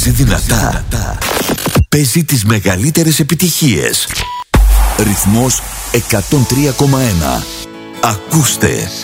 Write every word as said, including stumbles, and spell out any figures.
Παίζει δυνατά. Παίζει τις μεγαλύτερες επιτυχίες. Ρυθμός εκατόν τρία κόμμα ένα. Ακούστε.